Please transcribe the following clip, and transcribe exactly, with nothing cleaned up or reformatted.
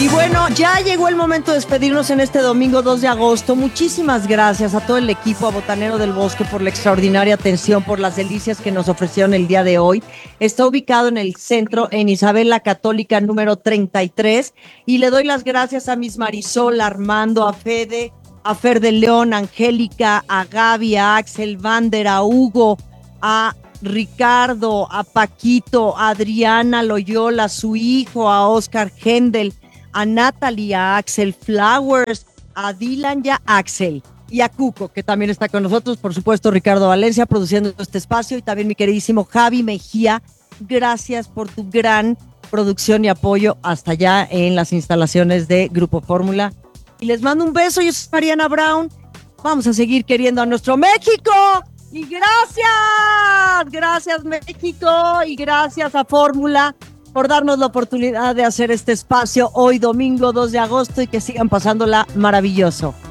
Y bueno, ya llegó el momento de despedirnos en este domingo dos de agosto. Muchísimas gracias a todo el equipo, a Botanero del Bosque, por la extraordinaria atención, por las delicias que nos ofrecieron el día de hoy. Está ubicado en el centro, en Isabel la Católica, número treinta y tres. Y le doy las gracias a Miss Marisol, a Armando, a Fede, a Fer de León, a Angélica, a Gaby, a Axel Vander, a Hugo, a Ricardo, a Paquito, a Adriana Loyola, a su hijo, a Oscar Hendel, a Natalie, a Axel Flowers, a Dylan y a Axel, y a Cuco, que también está con nosotros, por supuesto, Ricardo Valencia, produciendo este espacio, y también mi queridísimo Javi Mejía. Gracias por tu gran producción y apoyo hasta allá en las instalaciones de Grupo Fórmula. Y les mando un beso, yo soy Mariana Brown. Vamos a seguir queriendo a nuestro México. Y gracias, gracias México, y gracias a Fórmula por darnos la oportunidad de hacer este espacio hoy domingo dos de agosto, y que sigan pasándola maravilloso.